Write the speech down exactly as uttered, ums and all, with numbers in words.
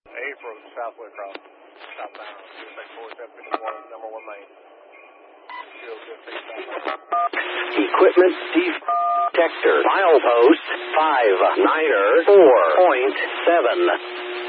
A from Southwest Cross, southbound, U S X forty-seven fifty-one, number one main. Equipment detector, milepost five niner four point seven.